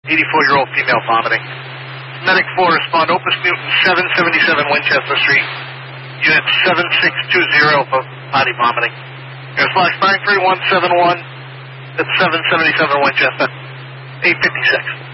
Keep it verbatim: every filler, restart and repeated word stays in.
eighty-four-year-old female vomiting. Medic four, respond Opus Mutant, seven seventy-seven Winchester Street. Unit seven six two zero for body vomiting. Air slash nine three one seven one. That's seven seventy-seven Winchester. eight fifty-six.